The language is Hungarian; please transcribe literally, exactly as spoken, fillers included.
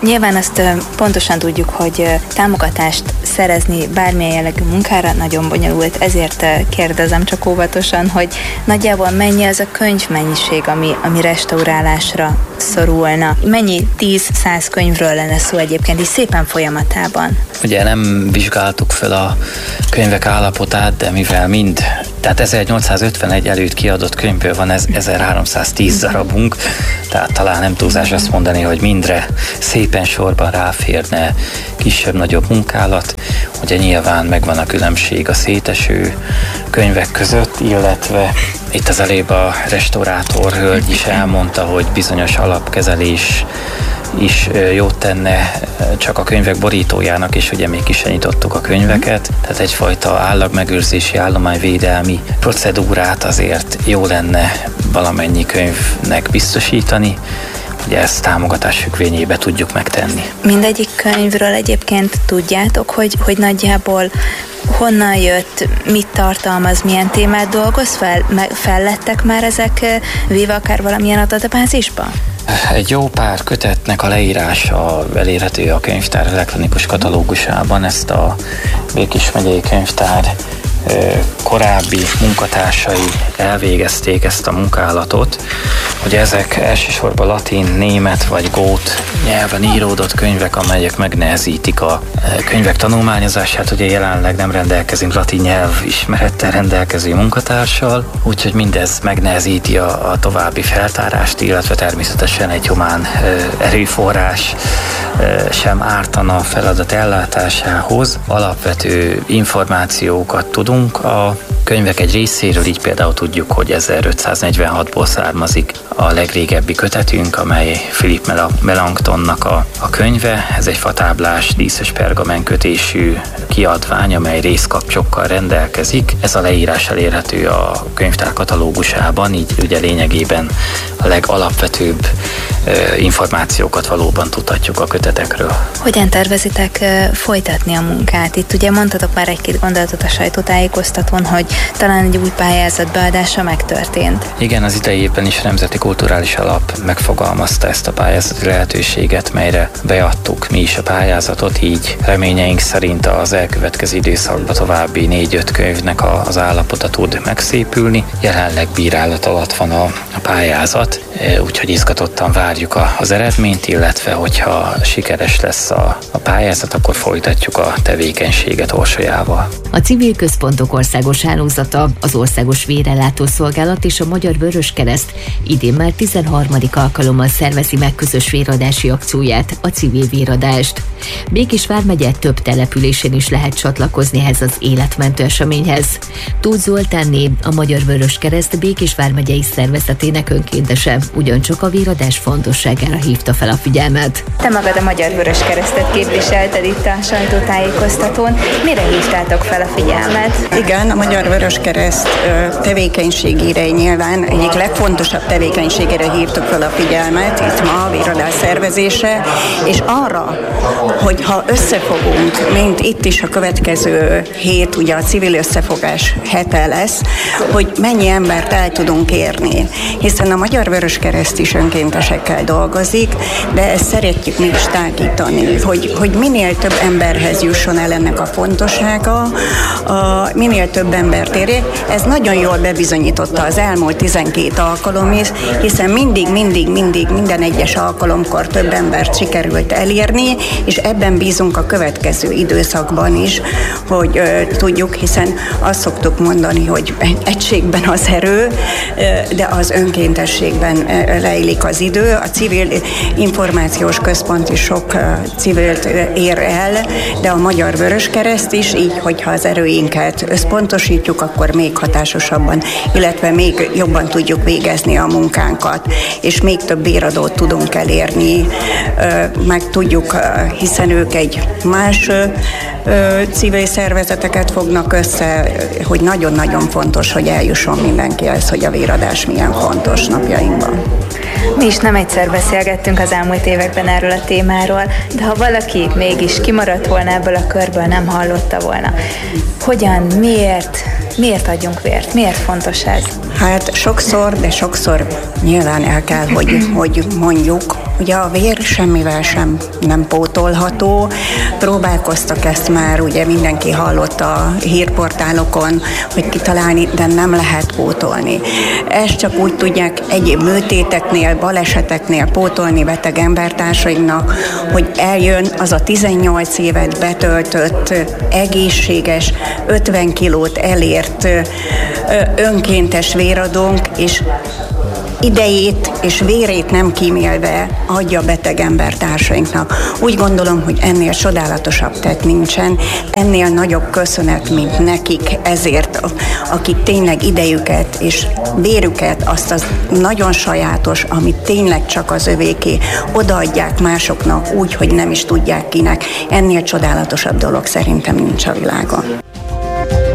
Nyilván azt pontosan tudjuk, hogy támogatást szerezni bármilyen jellegű munkára nagyon bonyolult, ezért kérdezem csak óvatosan, hogy nagyjából mennyi az a könyvmennyiség, ami, ami restaurálásra szorulna. Mennyi tíz-száz könyvről lenne szó egyébként, is szépen folyamatában? Ugye nem vizsgáltuk fel a könyvek állapotát, de mivel mind, tehát ezernyolcszázötvenegy előtt kiadott könyvből van ez ezerháromszáztíz darabunk, tehát talán nem túlzás azt mondani, hogy mindre szépen sorban ráférne kisebb-nagyobb munkálat. Ugye nyilván megvan a különbség a széteső könyvek között, illetve itt az elébb a restaurátor hölgy is elmondta, hogy bizonyos alapkezelés is jót tenne csak a könyvek borítójának, és ugye még ki sem nyitottuk a könyveket, tehát egyfajta állagmegőrzési, állományvédelmi procedúrát azért jó lenne valamennyi könyvnek biztosítani, ugye ezt támogatás függvényébe tudjuk megtenni. Mindegyik könyvről egyébként tudjátok, hogy, hogy nagyjából honnan jött, mit tartalmaz, milyen témát dolgoz fel? Fellettek már ezek véve akár valamilyen adatbázisba? Egy jó pár kötetnek a leírása elérhető a könyvtár elektronikus katalógusában. Ezt a Békés megyei könyvtár korábbi munkatársai elvégezték ezt a munkálatot. Ugye ezek elsősorban latin, német vagy gót nyelven íródott könyvek, amelyek megnehezítik a könyvek tanulmányozását. Ugye jelenleg nem rendelkezünk latin nyelv ismerettel rendelkező munkatársal, úgyhogy mindez megnehezíti a, a további feltárást, illetve természetesen egy humán erőforrás sem ártana a feladat ellátásához. Alapvető információkat tudunk a könyvek egy részéről, így például tudjuk, hogy ezerötszáznegyvenhatból származik a legrégebbi kötetünk, amely Philip Melanchthonnak a, a könyve. Ez egy fatáblás, díszes pergamen kötésű kiadvány, amely részkapcsokkal rendelkezik. Ez a leírás elérhető a könyvtár katalógusában, így ugye lényegében a legalapvetőbb e, információkat valóban tudhatjuk a kötetekről. Hogyan tervezitek e, folytatni a munkát? Itt ugye mondtatok már egy-két gondolatot a sajtótájékoztatón, hogy talán egy új pályázat beadása megtörtént. Igen, az idei évben is a Nemzeti Kulturális Alap megfogalmazta ezt a pályázati lehetőséget, melyre beadtuk mi is a pályázatot, így reményeink szerint az elkövetkező időszakban további négy-öt könyvnek az állapota tud megszépülni. Jelenleg bírálat alatt van a, a pályázat, úgyhogy izgatottan várjuk a, az eredményt, illetve hogyha sikeres lesz a, a pályázat, akkor folytatjuk a tevékenységet Orsolyával. A Civil Központok Országos Hálózata, az Országos Vérellátó Szolgálat és a Magyar Vöröskereszt idén már tizenharmadik alkalommal szervezi meg közös véradási akcióját, a Civil Véradást. Békés vármegye több településén is lehet csatlakozni ehhez az életmentő eseményhez. Tóth Zoltánné, a Magyar Vöröskereszt Békés vármegyei szervezetének önkéntese ugyancsak a véradás fontosságára hívta fel a figyelmet. Te magad a Magyar Vöröskeresztet képviselted itt a sajtótájékoztatón. Mire hívtátok fel a figyelmet? Igen, a Magyar Vöröskereszt tevékenységére nyilván egyik legfontosabb tevékenységére hívtuk fel a figyelmet itt ma a véradás szervezése, és arra, hogy ha összefogunk, mint itt is a következő hét, ugye a civil összefogás hete lesz, hogy mennyi embert el tudunk érni, hiszen a Magyar Vöröskereszt is önkéntesekkel dolgozik, de ezt szeretjük mi is tágítani, hogy, hogy minél több emberhez jusson el ennek a fontossága, a, minél több embert érje. Ez nagyon jól bebizonyította az elmúlt tizenkét alkalom is, hiszen mindig, mindig, mindig, minden egyes alkalomkor több embert sikerült elérni, és ebben bízunk a következő időszakban is, hogy ö, tudjuk, hiszen azt szoktuk mondani, hogy egységben az erő, ö, de az önkéntességben ö, leillik az idő. A Civil Információs Központ is sok ö, civilt ö, ér el, de a Magyar Vöröskereszt is, így, hogyha az erőinket összpontosítjuk, akkor még hatásosabban, illetve még jobban tudjuk végezni a munkánkat, és még több béradót tudunk elérni, meg tudjuk, hiszen ők egy más civil szervezeteket fognak össze, hogy nagyon-nagyon fontos, hogy eljusson mindenkihez, hogy a véradás milyen fontos napjainkban. Mi is nem egyszer beszélgettünk az elmúlt években erről a témáról, de ha valaki mégis kimaradt volna ebből a körből, nem hallotta volna, hogyan, miért, miért adjunk vért, miért fontos ez? Hát sokszor, de sokszor nyilván el kell, hogy, hogy mondjuk, ugye a vér semmivel sem nem pótolható. Próbálkoztak ezt már, ugye mindenki hallott a hírportálokon, hogy kitalálni, de nem lehet pótolni. Ezt csak úgy tudják egyéb műtéteknél, baleseteknél pótolni beteg embertársainknak, hogy eljön az a tizennyolc évet betöltött, egészséges, ötven kilót elért önkéntes véradónk, és idejét és vérét nem kímélve adja beteg embertársainknak. Úgy gondolom, hogy ennél csodálatosabb tett nincsen, ennél nagyobb köszönet, mint nekik ezért, akik tényleg idejüket és vérüket, azt az nagyon sajátos, amit tényleg csak az övéké, odaadják másoknak úgy, hogy nem is tudják kinek. Ennél csodálatosabb dolog szerintem nincs a világon.